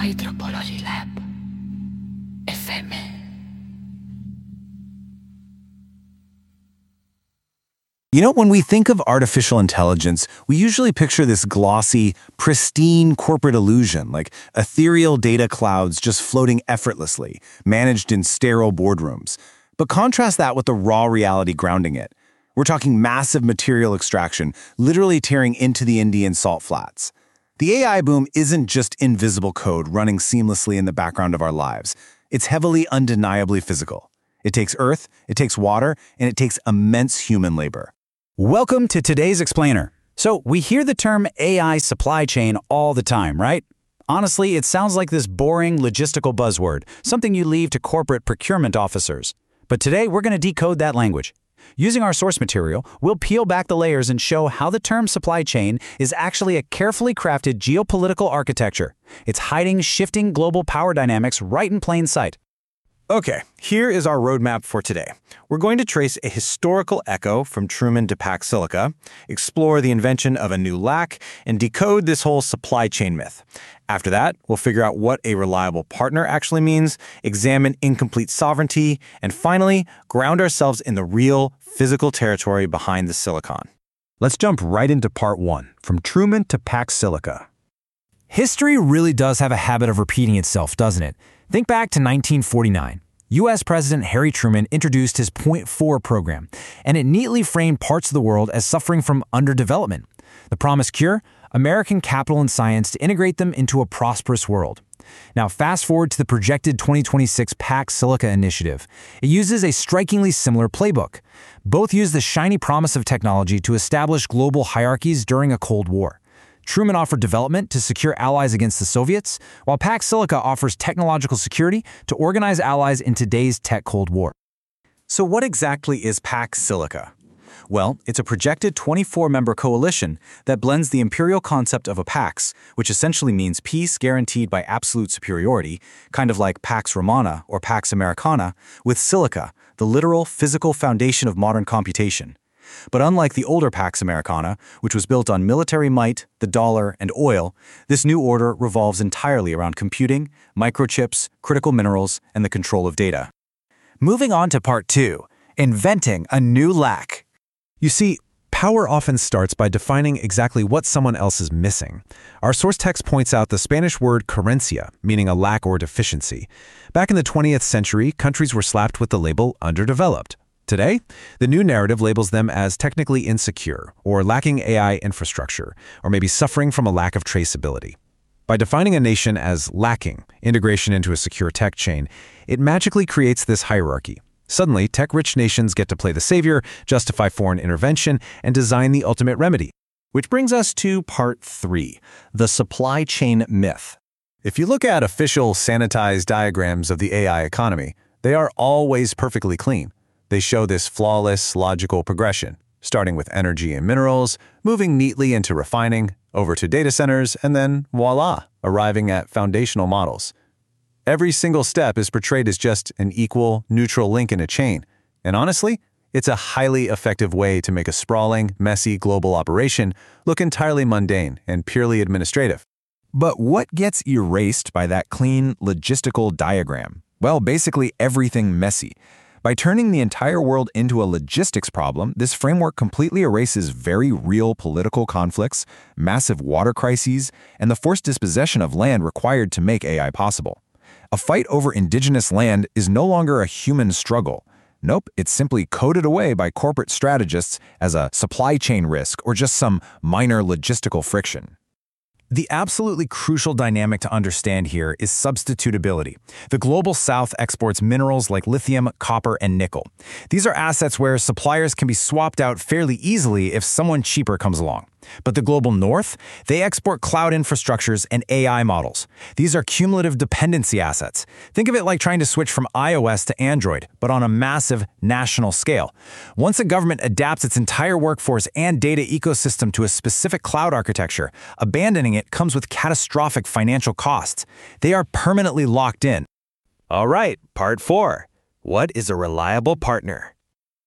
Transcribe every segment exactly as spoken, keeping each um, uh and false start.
Hydropology Lab F M. You know, when we think of artificial intelligence, we usually picture this glossy, pristine corporate illusion, like ethereal data clouds just floating effortlessly, managed in sterile boardrooms. But contrast that with the raw reality grounding it. We're talking massive material extraction, literally tearing into the Indian salt flats. The A I boom isn't just invisible code running seamlessly in the background of our lives. It's heavily, undeniably physical. It takes earth, it takes water, and it takes immense human labor. Welcome to today's Explainer. So, we hear the term A I supply chain all the time, right? Honestly, it sounds like this boring logistical buzzword, something you leave to corporate procurement officers. But today, we're going to decode that language. Using our source material, we'll peel back the layers and show how the term supply chain is actually a carefully crafted geopolitical architecture. It's hiding shifting global power dynamics right in plain sight. Okay, here is our roadmap for today. We're going to trace a historical echo from Truman to Pax Silica, explore the invention of a new L A C, and decode this whole supply chain myth. After that, we'll figure out what a reliable partner actually means, examine incomplete sovereignty, and finally, ground ourselves in the real, physical territory behind the silicon. Let's jump right into part one, from Truman to Pax Silica. History really does have a habit of repeating itself, doesn't it? Think back to nineteen forty-nine. U S President Harry Truman introduced his Point Four program, and it neatly framed parts of the world as suffering from underdevelopment. The promised cure? American capital and science to integrate them into a prosperous world. Now, fast forward to the projected twenty twenty-six Pax Silica initiative. It uses a strikingly similar playbook. Both use the shiny promise of technology to establish global hierarchies during a Cold War. Truman offered development to secure allies against the Soviets, while Pax Silica offers technological security to organize allies in today's tech Cold War. So what exactly is Pax Silica? Well, it's a projected twenty-four member coalition that blends the imperial concept of a pax, which essentially means peace guaranteed by absolute superiority, kind of like Pax Romana or Pax Americana, with silica, the literal physical foundation of modern computation. But unlike the older Pax Americana, which was built on military might, the dollar, and oil, this new order revolves entirely around computing, microchips, critical minerals, and the control of data. Moving on to part two, inventing a new L A C. You see, power often starts by defining exactly what someone else is missing. Our source text points out the Spanish word carencia, meaning a lack or deficiency. Back in the twentieth century, countries were slapped with the label underdeveloped. Today, the new narrative labels them as technically insecure, or lacking A I infrastructure, or maybe suffering from a lack of traceability. By defining a nation as lacking integration into a secure tech chain, it magically creates this hierarchy. Suddenly, tech-rich nations get to play the savior, justify foreign intervention, and design the ultimate remedy. Which brings us to part three, the supply chain myth. If you look at official sanitized diagrams of the A I economy, they are always perfectly clean. They show this flawless, logical progression, starting with energy and minerals, moving neatly into refining, over to data centers, and then voila, arriving at foundational models. Every single step is portrayed as just an equal, neutral link in a chain. And honestly, it's a highly effective way to make a sprawling, messy global operation look entirely mundane and purely administrative. But what gets erased by that clean, logistical diagram? Well, basically everything messy. By turning the entire world into a logistics problem, this framework completely erases very real political conflicts, massive water crises, and the forced dispossession of land required to make A I possible. A fight over indigenous land is no longer a human struggle. Nope, it's simply coded away by corporate strategists as a supply chain risk or just some minor logistical friction. The absolutely crucial dynamic to understand here is substitutability. The Global South exports minerals like lithium, copper, and nickel. These are assets where suppliers can be swapped out fairly easily if someone cheaper comes along. But the Global North, they export cloud infrastructures and A I models. These are cumulative dependency assets. Think of it like trying to switch from iOS to Android, but on a massive national scale. Once a government adapts its entire workforce and data ecosystem to a specific cloud architecture, abandoning it comes with catastrophic financial costs. They are permanently locked in. All right, part four. What is a reliable partner?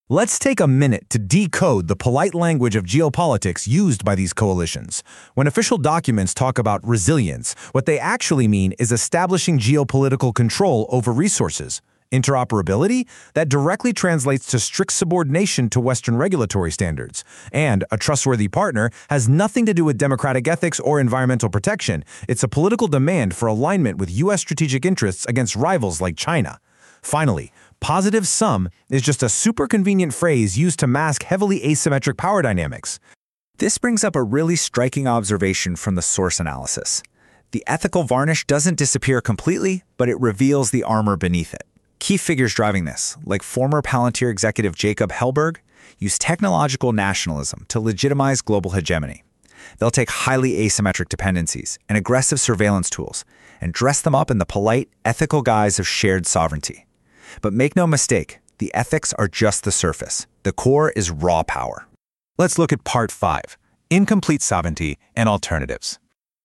Let's take a minute to decode the polite language of geopolitics used by these coalitions. When official documents talk about resilience, what they actually mean is establishing geopolitical control over resources. Interoperability? That directly translates to strict subordination to Western regulatory standards. And a trustworthy partner has nothing to do with democratic ethics or environmental protection. It's a political demand for alignment with U S strategic interests against rivals like China. Finally, positive sum is just a super convenient phrase used to mask heavily asymmetric power dynamics. This brings up a really striking observation from the source analysis. The ethical varnish doesn't disappear completely, but it reveals the armor beneath it. Key figures driving this, like former Palantir executive Jacob Hellberg, use technological nationalism to legitimize global hegemony. They'll take highly asymmetric dependencies and aggressive surveillance tools and dress them up in the polite, ethical guise of shared sovereignty. But make no mistake, the ethics are just the surface. The core is raw power. Let's look at part five, incomplete sovereignty and alternatives.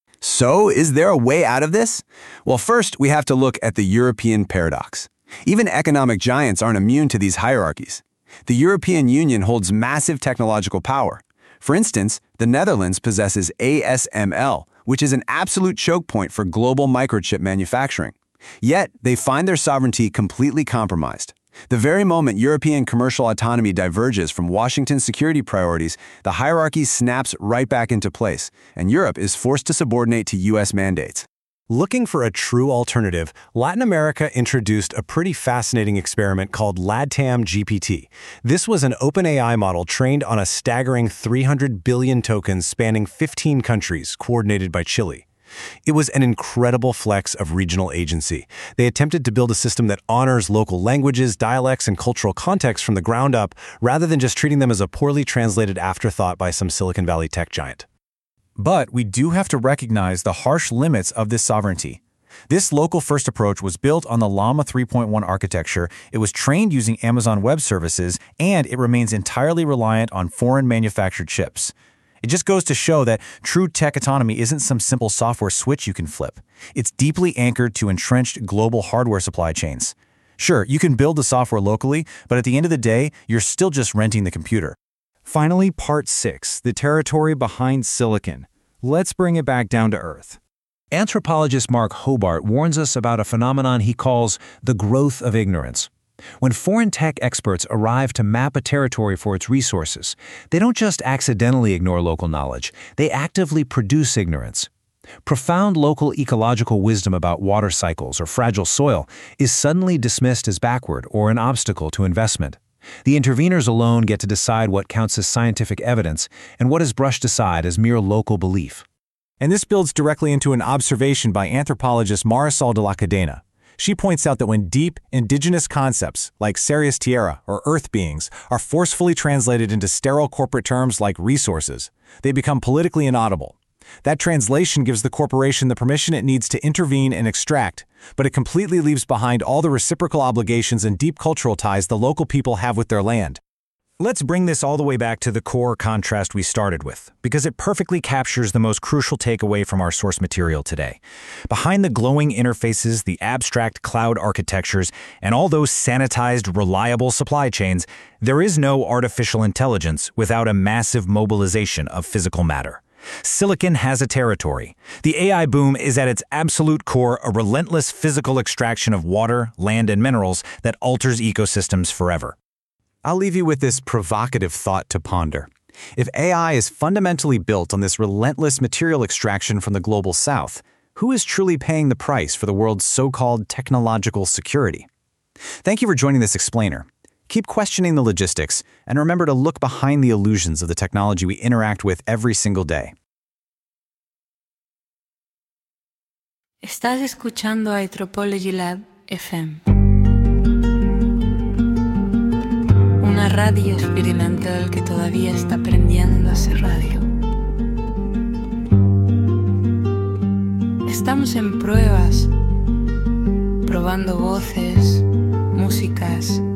So, is there a way out of this? Well, first, we have to look at the European paradox. Even economic giants aren't immune to these hierarchies. The European Union holds massive technological power. For instance, the Netherlands possesses A S M L, which is an absolute choke point for global microchip manufacturing. Yet, they find their sovereignty completely compromised. The very moment European commercial autonomy diverges from Washington's security priorities, the hierarchy snaps right back into place, and Europe is forced to subordinate to U S mandates. Looking for a true alternative, Latin America introduced a pretty fascinating experiment called LATAM G P T. This was an OpenAI model trained on a staggering three hundred billion tokens spanning fifteen countries, coordinated by Chile. It was an incredible flex of regional agency. They attempted to build a system that honors local languages, dialects, and cultural contexts from the ground up, rather than just treating them as a poorly translated afterthought by some Silicon Valley tech giant. But we do have to recognize the harsh limits of this sovereignty. This local-first approach was built on the Llama three point one architecture, it was trained using Amazon Web Services, and it remains entirely reliant on foreign-manufactured chips. It just goes to show that true tech autonomy isn't some simple software switch you can flip. It's deeply anchored to entrenched global hardware supply chains. Sure, you can build the software locally, but at the end of the day, you're still just renting the computer. Finally, part six, the territory behind silicon. Let's bring it back down to earth. Anthropologist Mark Hobart warns us about a phenomenon he calls the growth of ignorance. When foreign tech experts arrive to map a territory for its resources, they don't just accidentally ignore local knowledge, they actively produce ignorance. Profound local ecological wisdom about water cycles or fragile soil is suddenly dismissed as backward or an obstacle to investment. The interveners alone get to decide what counts as scientific evidence and what is brushed aside as mere local belief. And this builds directly into an observation by anthropologist Marisol de la Cadena. She points out that when deep, indigenous concepts, like Ceres Tierra or earth beings, are forcefully translated into sterile corporate terms like resources, they become politically inaudible. That translation gives the corporation the permission it needs to intervene and extract, but it completely leaves behind all the reciprocal obligations and deep cultural ties the local people have with their land. Let's bring this all the way back to the core contrast we started with, because it perfectly captures the most crucial takeaway from our source material today. Behind the glowing interfaces, the abstract cloud architectures, and all those sanitized, reliable supply chains, there is no artificial intelligence without a massive mobilization of physical matter. Silicon has a territory. The A I boom is at its absolute core a relentless physical extraction of water, land, and minerals that alters ecosystems forever. I'll leave you with this provocative thought to ponder. If A I is fundamentally built on this relentless material extraction from the global south, who is truly paying the price for the world's so-called technological security? Thank you for joining this explainer. Keep questioning the logistics, and remember to look behind the illusions of the technology we interact with every single day. Estás escuchando Anthropology Lab F M. Una radio experimental que todavía está aprendiendo a hacer radio. Estamos en pruebas, probando voces, músicas,